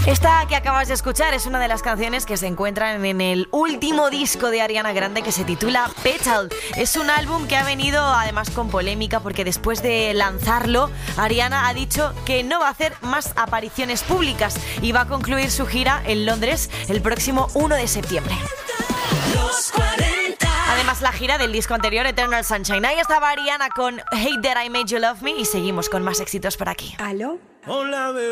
Esta que acabas de escuchar es una de las canciones que se encuentran en el último disco de Ariana Grande, que se titula Petal. Es un álbum que ha venido además con polémica porque después de lanzarlo, Ariana ha dicho que no va a hacer más apariciones públicas y va a concluir su gira en Londres el próximo 1 de septiembre. Además, la gira del disco anterior, Eternal Sunshine. Ahí estaba Ariana con Hate That I Made You Love Me y seguimos con más éxitos por aquí. ¿Aló? Hola, bebé.